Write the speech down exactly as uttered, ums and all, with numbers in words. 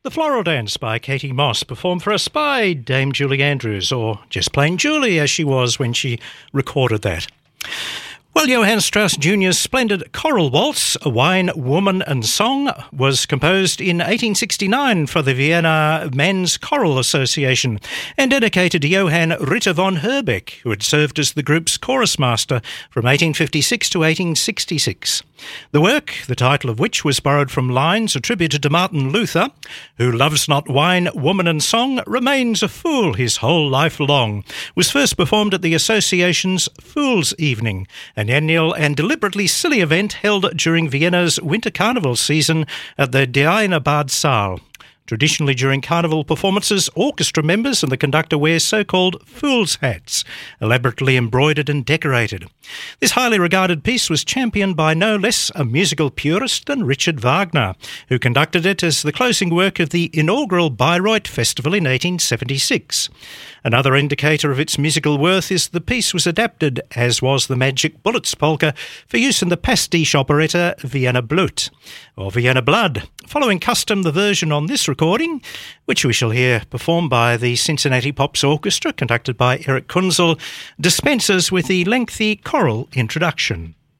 The Floral Dance by Katie Moss, performed for us by Dame Julie Andrews, or just plain Julie as she was when she recorded that. Well, Johann Strauss Junior's splendid choral waltz, Wine, Woman and Song, was composed in eighteen sixty-nine for the Vienna Men's Choral Association and dedicated to Johann Ritter von Herbeck, who had served as the group's chorus master from eighteen fifty-six to eighteen sixty-six. The work, the title of which was borrowed from lines attributed to Martin Luther, who loves not wine, woman and song, remains a fool his whole life long, was first performed at the Association's Fool's Evening, an annual and deliberately silly event held during Vienna's winter carnival season at the Dienerbad Saal. Traditionally, during carnival performances, orchestra members and the conductor wear so-called fool's hats, elaborately embroidered and decorated. This highly regarded piece was championed by no less a musical purist than Richard Wagner, who conducted it as the closing work of the inaugural Bayreuth Festival in eighteen seventy-six. Another indicator of its musical worth is the piece was adapted, as was the Magic Bullets polka, for use in the pastiche operetta Vienna Blut, or Vienna Blood, following custom the version on this recording, which we shall hear performed by the Cincinnati Pops Orchestra, conducted by Eric Kunzel, dispenses with the lengthy choral introduction.